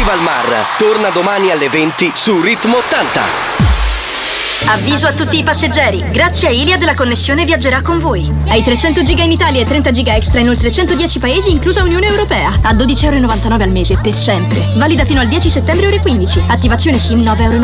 Viva il Mar torna domani alle 20 su Ritmo 80. Avviso a tutti i passeggeri, grazie a Iliad la connessione viaggerà con voi. Hai 300 giga in Italia e 30 giga extra in oltre 110 paesi, inclusa Unione Europea. A 12,99 € al mese, per sempre. Valida fino al 10 settembre ore 15. Attivazione SIM 9,99 €.